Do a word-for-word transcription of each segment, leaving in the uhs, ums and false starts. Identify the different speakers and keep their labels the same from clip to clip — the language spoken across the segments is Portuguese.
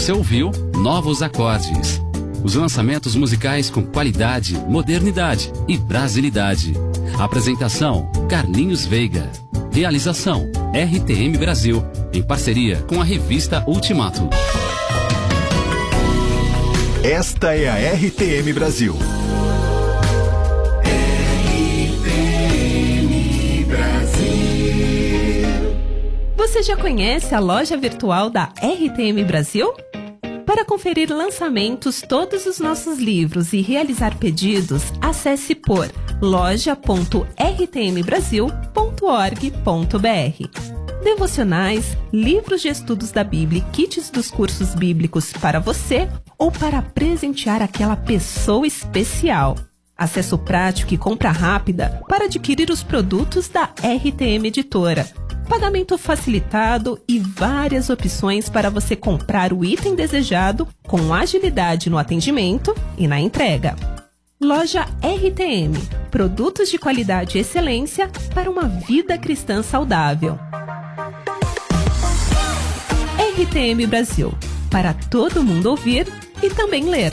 Speaker 1: Você ouviu Novos Acordes. Os lançamentos musicais com qualidade, modernidade e brasilidade. Apresentação: Carlinhos Veiga. Realização: R T M Brasil, em parceria com a revista Ultimato.
Speaker 2: Esta é a R T M Brasil.
Speaker 3: R T M Brasil.
Speaker 4: Você já conhece a loja virtual da R T M Brasil? Para conferir lançamentos, todos os nossos livros e realizar pedidos, acesse por loja ponto r t m brasil ponto org ponto b r. Devocionais, livros de estudos da Bíblia e kits dos cursos bíblicos para você ou para presentear aquela pessoa especial. Acesso prático e compra rápida para adquirir os produtos da R T M Editora. Pagamento facilitado e várias opções para você comprar o item desejado com agilidade no atendimento e na entrega. Loja R T M. Produtos de qualidade e excelência para uma vida cristã saudável. R T M Brasil. Para todo mundo ouvir e também ler.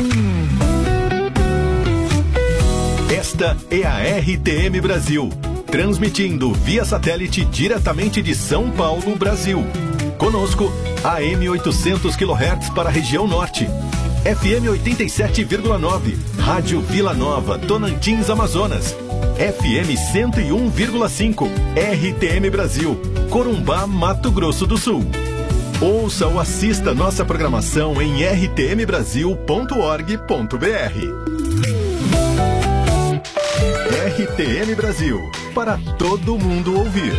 Speaker 2: Esta é a R T M Brasil, transmitindo via satélite diretamente de São Paulo, Brasil. Conosco, A M oitocentos quilohertz para a região norte, F M oitenta e sete vírgula nove, Rádio Vila Nova, Tonantins, Amazonas, F M cento e um vírgula cinco, R T M Brasil, Corumbá, Mato Grosso do Sul. Ouça ou assista nossa programação em r t m brasil ponto org ponto b r. R T M Brasil, para todo mundo ouvir.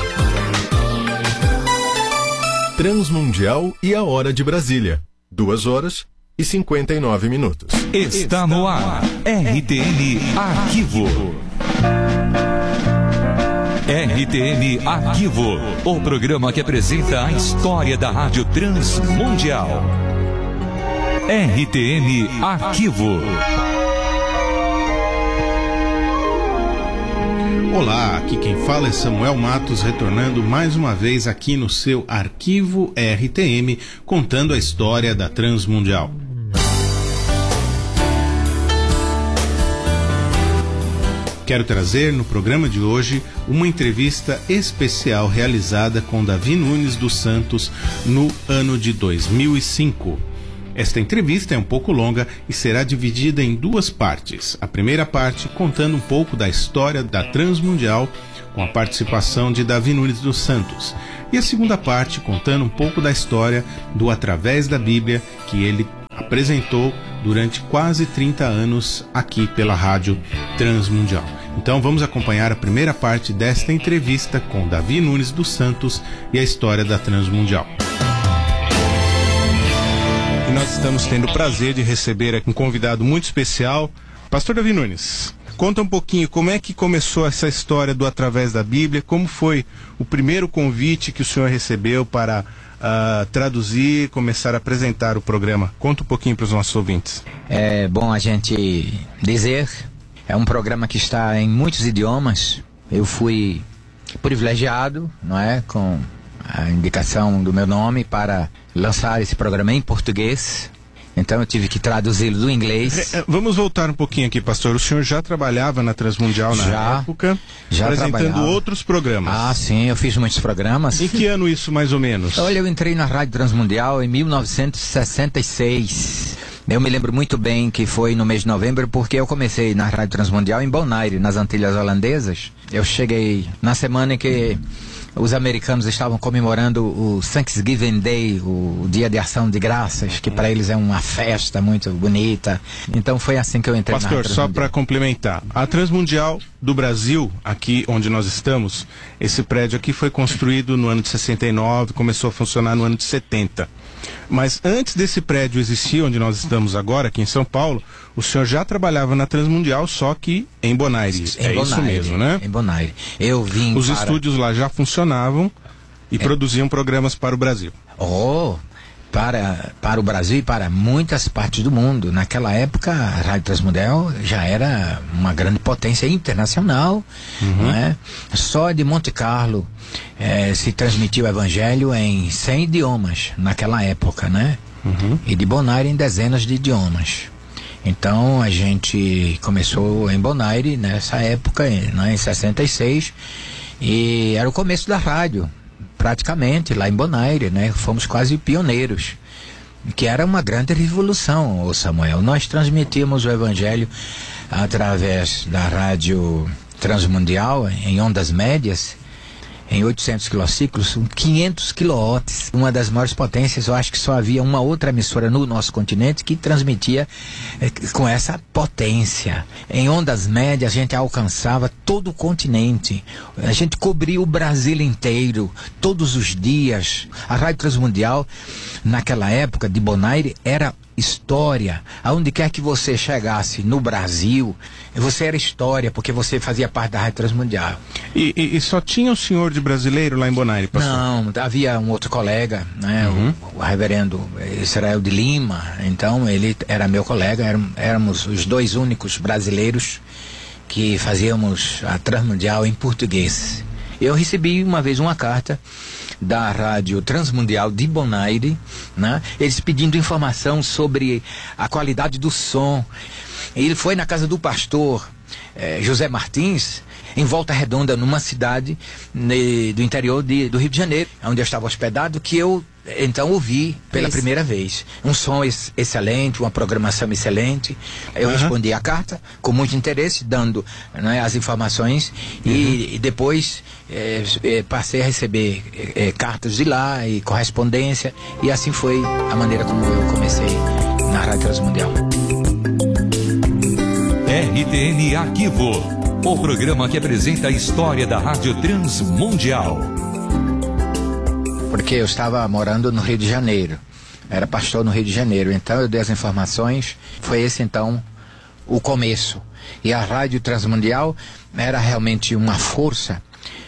Speaker 2: Transmundial e a Hora de Brasília. Duas horas e cinquenta e nove minutos.
Speaker 5: Está no ar, R T M Arquivo. R T M Arquivo, o programa que apresenta a história da Rádio Transmundial. R T M Arquivo.
Speaker 6: Olá, aqui quem fala é Samuel Matos, retornando mais uma vez aqui no seu Arquivo R T M, contando a história da Transmundial. Quero trazer no programa de hoje uma entrevista especial realizada com Davi Nunes dos Santos no ano de dois mil e cinco. Esta entrevista é um pouco longa e será dividida em duas partes. A primeira parte contando um pouco da história da Transmundial, com a participação de Davi Nunes dos Santos. E a segunda parte contando um pouco da história do Através da Bíblia, que ele apresentou durante quase trinta anos aqui pela Rádio Transmundial. Então vamos acompanhar a primeira parte desta entrevista com Davi Nunes dos Santos e a história da Transmundial. E nós estamos tendo o prazer de receber um convidado muito especial, Pastor Davi Nunes. Conta um pouquinho como é que começou essa história do Através da Bíblia, como foi o primeiro convite que o senhor recebeu para uh, traduzir, começar a apresentar o programa. Conta um pouquinho para os nossos ouvintes.
Speaker 7: É bom a gente dizer, é um programa que está em muitos idiomas. Eu fui privilegiado, não é, com a indicação do meu nome para lançar esse programa em português. Então eu tive que traduzi-lo do inglês. É,
Speaker 6: vamos voltar um pouquinho aqui, pastor. O senhor já trabalhava na Transmundial na já, época,
Speaker 7: já
Speaker 6: apresentando
Speaker 7: trabalhava.
Speaker 6: outros programas.
Speaker 7: Ah, sim, eu fiz muitos programas.
Speaker 6: Em que ano isso, mais ou menos?
Speaker 7: Olha, eu entrei na Rádio Transmundial em mil novecentos e sessenta e seis. Eu me lembro muito bem que foi no mês de novembro, porque eu comecei na Rádio Transmundial em Bonaire, nas Antilhas Holandesas. Eu cheguei na semana em que os americanos estavam comemorando o Thanksgiving Day, o Dia de Ação de Graças, que para eles é uma festa muito bonita. Então foi assim que eu entrei.
Speaker 6: Pastor,
Speaker 7: na Transmundial.
Speaker 6: Só para complementar, a Transmundial do Brasil, aqui onde nós estamos, esse prédio aqui foi construído no ano de sessenta e nove, começou a funcionar no ano de setenta. Mas antes desse prédio existir, onde nós estamos agora, aqui em São Paulo, o senhor já trabalhava na Transmundial, só que em Bonaire.
Speaker 7: Em
Speaker 6: é
Speaker 7: Bonaire,
Speaker 6: isso mesmo, né?
Speaker 7: Em Bonaire. Eu vim
Speaker 6: Os
Speaker 7: para...
Speaker 6: estúdios lá já funcionavam e é. produziam programas para o Brasil.
Speaker 7: Oh, para, para o Brasil e para muitas partes do mundo. Naquela época, a Rádio Transmundial já era uma grande potência internacional, uhum. não é? Só de Monte Carlo eh, se transmitiu o Evangelho em cem idiomas naquela época, né? uhum. e de Bonaire em dezenas de idiomas. Então a gente começou em Bonaire nessa época, né, em sessenta e seis, e era o começo da rádio, praticamente, lá em Bonaire, né? Fomos quase pioneiros, que era uma grande revolução, ô Samuel. Nós transmitíamos o Evangelho através da rádio Transmundial, em ondas médias, em oitocentos quilociclos, quinhentos quilowatts, uma das maiores potências. Eu acho que só havia uma outra emissora no nosso continente que transmitia eh, com essa potência. Em ondas médias a gente alcançava todo o continente, a gente cobria o Brasil inteiro, todos os dias. A Rádio Transmundial, naquela época de Bonaire, era história. Aonde quer que você chegasse no Brasil, você era história, porque você fazia parte da Rádio Transmundial.
Speaker 6: E, e, e só tinha o senhor de brasileiro lá em Bonaire, pastor?
Speaker 7: Não, havia um outro colega, né, uhum. o, o reverendo Israel de Lima. Então ele era meu colega, éram, éramos os dois únicos brasileiros que fazíamos a Transmundial em português. Eu recebi uma vez uma carta da Rádio Transmundial de Bonaire, né? Eles pedindo informação sobre a qualidade do som. Ele foi na casa do pastor eh, José Martins, em Volta Redonda, numa cidade ne, do interior de, do Rio de Janeiro, onde eu estava hospedado, que eu então ouvi pela Isso. primeira vez. Um som ex excelente, uma programação excelente. Eu uhum. respondi a carta com muito interesse, dando, né, as informações, uhum. e, e depois é, é, passei a receber é, cartas de lá e correspondência, e assim foi a maneira como eu comecei na Rádio Transmundial.
Speaker 5: R T N Arquivo, o programa que apresenta a história da Rádio Transmundial.
Speaker 7: Porque eu estava morando no Rio de Janeiro, era pastor no Rio de Janeiro, então eu dei as informações. Foi esse então o começo. E a Rádio Transmundial era realmente uma força.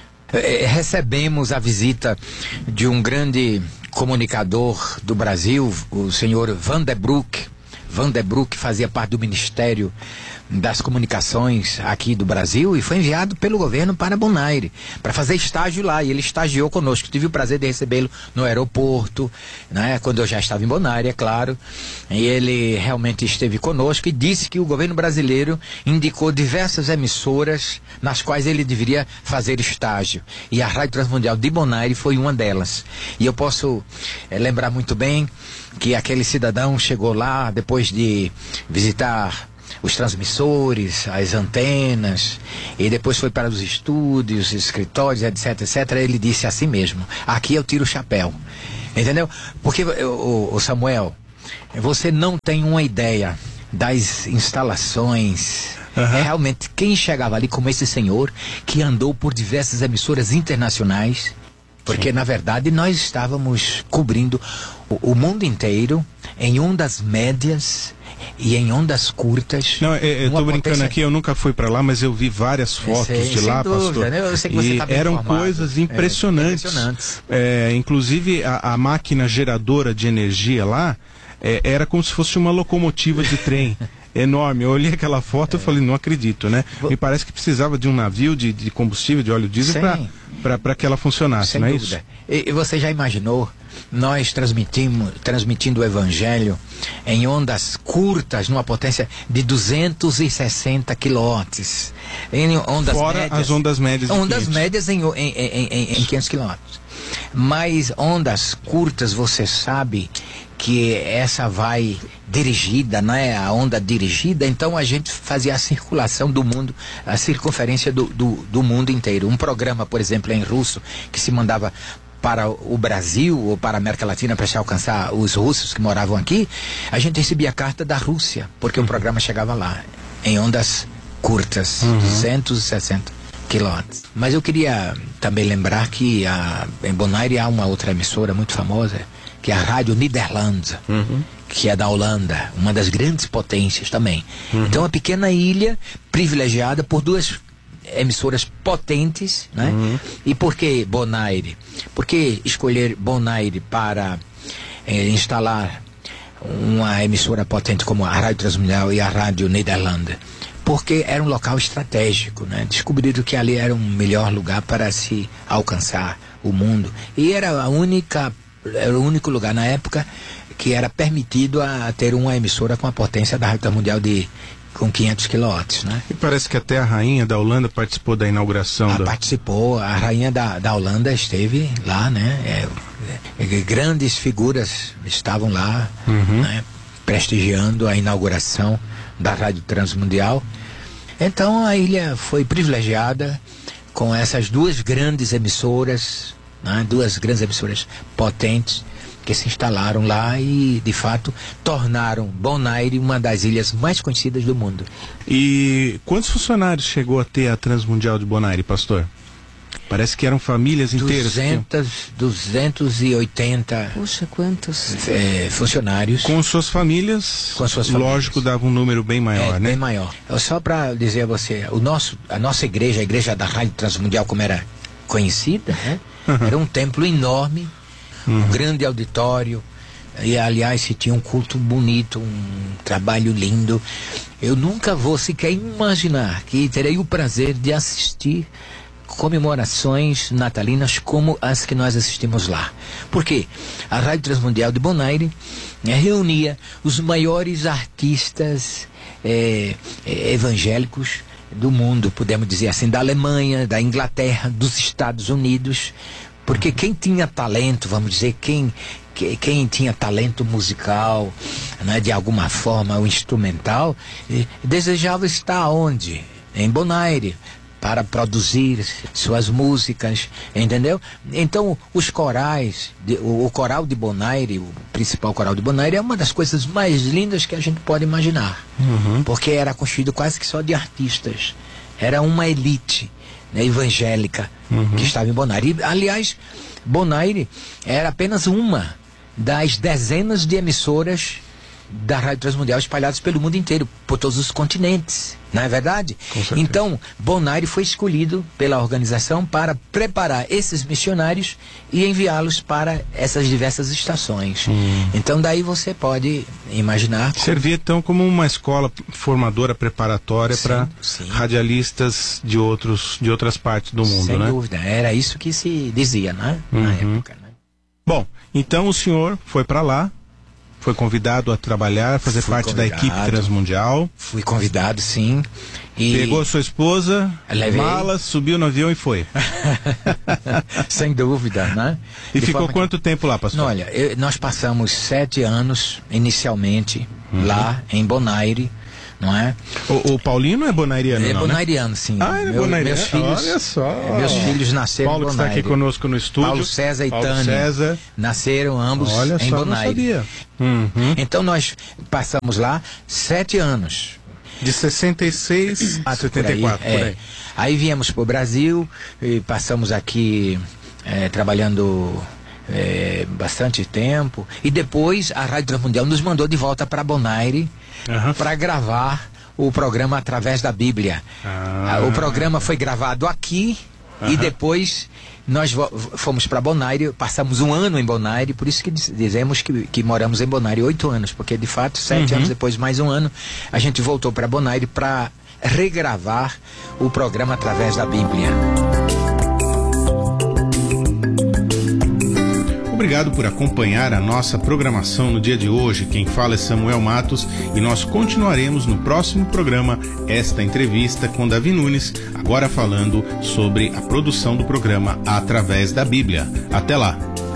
Speaker 7: É, recebemos a visita de um grande comunicador do Brasil, o senhor Vanderbroek. Vanderbroek fazia parte do Ministério das Comunicações aqui do Brasil e foi enviado pelo governo para Bonaire para fazer estágio lá, e ele estagiou conosco. Tive o prazer de recebê-lo no aeroporto, né, quando eu já estava em Bonaire, é claro, e ele realmente esteve conosco e disse que o governo brasileiro indicou diversas emissoras nas quais ele deveria fazer estágio, e a Rádio Transmundial de Bonaire foi uma delas. E eu posso é, lembrar muito bem que aquele cidadão chegou lá depois de visitar os transmissores, as antenas, e depois foi para os estúdios, escritórios, etc, etc. Ele disse assim mesmo: aqui eu tiro o chapéu. Entendeu? Porque, o, o Samuel, você não tem uma ideia das instalações. Uhum. Realmente, quem chegava ali como esse senhor, que andou por diversas emissoras internacionais, porque, Sim. na verdade, nós estávamos cobrindo o, o mundo inteiro em ondas médias e em ondas curtas.
Speaker 6: Não, eu estou brincando potência... aqui, eu nunca fui para lá, mas eu vi várias fotos sei, de lá, dúvida, pastor.
Speaker 7: Né? Eu sei que você
Speaker 6: e
Speaker 7: tá bem
Speaker 6: eram
Speaker 7: informado.
Speaker 6: coisas impressionantes. É, impressionantes. É, inclusive, a, a máquina geradora de energia lá é, era como se fosse uma locomotiva de trem. Enorme. Eu olhei aquela foto e é. falei, não acredito, né? Me parece que precisava de um navio de, de combustível, de óleo diesel, para que ela funcionasse,
Speaker 7: Sem
Speaker 6: não é
Speaker 7: dúvida.
Speaker 6: isso?
Speaker 7: E, e você já imaginou nós transmitimos, transmitindo o Evangelho em ondas curtas, numa potência de duzentos e sessenta quilowatts, em ondas
Speaker 6: Fora
Speaker 7: médias,
Speaker 6: as ondas médias.
Speaker 7: Ondas médias em, em, em, em, em quinhentos quilowatts. Mas ondas curtas, você sabe que essa vai dirigida, né? A onda dirigida, então a gente fazia a circulação do mundo, a circunferência do, do, do mundo inteiro. Um programa, por exemplo, em russo, que se mandava para o Brasil ou para a América Latina para se alcançar os russos que moravam aqui, a gente recebia carta da Rússia, porque o programa chegava lá, em ondas curtas, uhum. duzentos e sessenta quilowatts. Mas eu queria também lembrar que a, em Bonaire há uma outra emissora muito famosa, que é a Rádio Nederland, uhum. que é da Holanda, uma das grandes potências também. Uhum. Então, uma pequena ilha privilegiada por duas emissoras potentes, né? Uhum. E por que Bonaire? Por que escolher Bonaire para eh, instalar uma emissora potente como a Rádio Transmundial e a Rádio Nederland? Porque era um local estratégico, né? Descobriram que ali era um melhor lugar para se alcançar o mundo. E era a única, era o único lugar na época que era permitido a ter uma emissora com a potência da Rádio Transmundial de com quinhentos quilowatts, né?
Speaker 6: E parece que até a rainha da Holanda participou da inauguração.
Speaker 7: Ah,
Speaker 6: do...
Speaker 7: Participou, a rainha da, da Holanda esteve lá, né? É, é, grandes figuras estavam lá, uhum. né? Prestigiando a inauguração da Rádio Transmundial. Então a ilha foi privilegiada com essas duas grandes emissoras, né? Duas grandes emissoras potentes que se instalaram lá e, de fato, tornaram Bonaire uma das ilhas mais conhecidas do mundo.
Speaker 6: E quantos funcionários chegou a ter a Transmundial de Bonaire, pastor? Parece que eram famílias inteiras.
Speaker 7: duzentos, duzentos e oitenta.
Speaker 8: Puxa, quantos?
Speaker 7: É, funcionários.
Speaker 6: Com suas famílias,
Speaker 7: com suas famílias.
Speaker 6: Lógico, dava um número bem maior,
Speaker 7: é,
Speaker 6: né?
Speaker 7: Bem maior. Só para dizer a você, o nosso, a nossa igreja, a igreja da Rádio Transmundial, como era conhecida, né? Uhum. Era um templo enorme, uhum. um grande auditório, e aliás se tinha um culto bonito, um trabalho lindo. Eu nunca vou sequer imaginar que terei o prazer de assistir comemorações natalinas como as que nós assistimos lá. Porque a Rádio Transmundial de Bonaire, né, reunia os maiores artistas é, é, evangélicos do mundo, podemos dizer assim, da Alemanha, da Inglaterra, dos Estados Unidos, porque quem tinha talento, vamos dizer, quem, que, quem tinha talento musical, né, de alguma forma, o instrumental, eh, desejava estar onde? Em Bonaire, para produzir suas músicas, entendeu? Então, os corais, de, o, o coral de Bonaire, o principal coral de Bonaire, é uma das coisas mais lindas que a gente pode imaginar, uhum. porque era constituído quase que só de artistas, era uma elite, né, evangélica, uhum. que estava em Bonaire. E, aliás, Bonaire era apenas uma das dezenas de emissoras da Rádio Transmundial espalhadas pelo mundo inteiro, por todos os continentes, não é verdade? Então, Bonaire foi escolhido pela organização para preparar esses missionários e enviá-los para essas diversas estações. Hum. Então, daí você pode imaginar... Como...
Speaker 6: Servia, então, como uma escola formadora preparatória para radialistas de, outros, de outras partes do mundo,
Speaker 7: Sem
Speaker 6: né?
Speaker 7: Sem dúvida, era isso que se dizia, né?
Speaker 6: Uhum.
Speaker 7: Na época, né?
Speaker 6: Bom, então o senhor foi para lá, foi convidado a trabalhar, fazer
Speaker 7: Fui
Speaker 6: parte
Speaker 7: convidado,
Speaker 6: da equipe Transmundial.
Speaker 7: Fui convidado, sim. E
Speaker 6: pegou a sua esposa,
Speaker 7: levei.
Speaker 6: malas, subiu no avião e foi.
Speaker 7: Sem dúvida, né?
Speaker 6: E
Speaker 7: De
Speaker 6: ficou
Speaker 7: forma...
Speaker 6: quanto tempo lá, pastor?
Speaker 7: Olha, eu, nós passamos sete anos, inicialmente, uhum. lá em Bonaire, não é?
Speaker 6: O, o Paulinho é bonairiano,
Speaker 7: é
Speaker 6: não,
Speaker 7: bonairiano,
Speaker 6: né?
Speaker 7: sim.
Speaker 6: Ah, ele é
Speaker 7: Meu,
Speaker 6: bonairiano.
Speaker 7: Meus filhos,
Speaker 6: olha só.
Speaker 7: Meus filhos nasceram
Speaker 6: Paulo
Speaker 7: em Bonaire.
Speaker 6: Paulo que está aqui conosco no estúdio.
Speaker 7: Paulo César e
Speaker 6: Paulo
Speaker 7: Tânia.
Speaker 6: César.
Speaker 7: Nasceram ambos
Speaker 6: olha
Speaker 7: em
Speaker 6: só,
Speaker 7: Bonaire.
Speaker 6: Não sabia. Uhum.
Speaker 7: Então nós passamos lá sete anos.
Speaker 6: De sessenta e seis a setenta e quatro, por aí.
Speaker 7: É. Aí viemos para o Brasil e passamos aqui é, trabalhando é, bastante tempo. E depois a Rádio Transmundial nos mandou de volta para Bonaire uhum. para gravar o programa Através da Bíblia. Ah. O programa foi gravado aqui uhum. e depois nós fomos para Bonaire, passamos um ano em Bonaire, por isso que dizemos que, que moramos em Bonaire oito anos, porque de fato, sete uhum. anos depois, mais um ano, a gente voltou para Bonaire para regravar o programa Através da Bíblia.
Speaker 6: Obrigado por acompanhar a nossa programação no dia de hoje. Quem fala é Samuel Matos e nós continuaremos no próximo programa esta entrevista com Davi Nunes, agora falando sobre a produção do programa Através da Bíblia. Até lá!